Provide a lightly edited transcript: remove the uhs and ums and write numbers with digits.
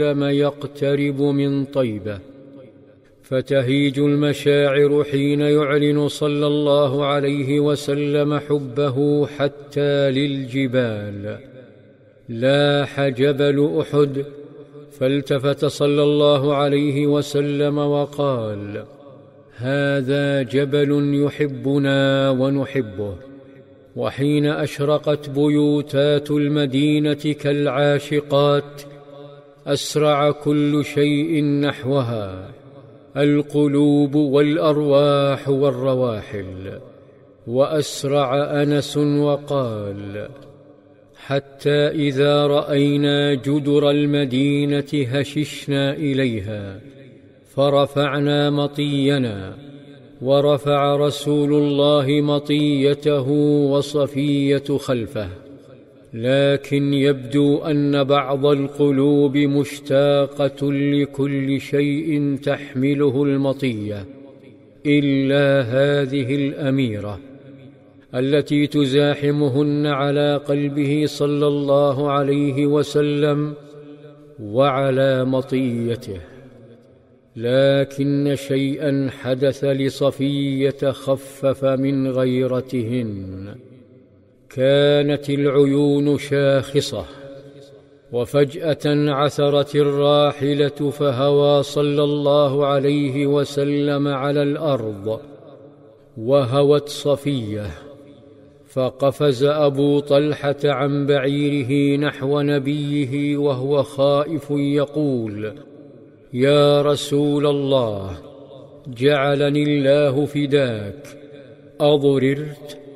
يقترب من طيبة، فتهيج المشاعر حين يعلن صلى الله عليه وسلم حبه حتى للجبال. لاح جبل أحد، فالتفت صلى الله عليه وسلم وقال: هذا جبل يحبنا ونحبه. وحين أشرقت بيوتات المدينة كالعاشقات أسرع كل شيء نحوها، القلوب والأرواح والرواحل. وأسرع أنس وقال: حتى إذا رأينا جدر المدينة هششنا إليها فرفعنا مطينا، ورفع رسول الله مطيته وصفية خلفه. لكن يبدو أن بعض القلوب مشتاقة لكل شيء تحمله المطية إلا هذه الأميرة التي تزاحمهن على قلبه صلى الله عليه وسلم وعلى مطيته. لكن شيئا حدث لصفية خفف من غيرتهن. كانت العيون شاخصة، وفجأة عثرت الراحلة فهوى صلى الله عليه وسلم على الأرض، وهوت صفية، فقفز أبو طلحة عن بعيره نحو نبيه وهو خائف يقول: يا رسول الله، جعلني الله فداك، أضررت؟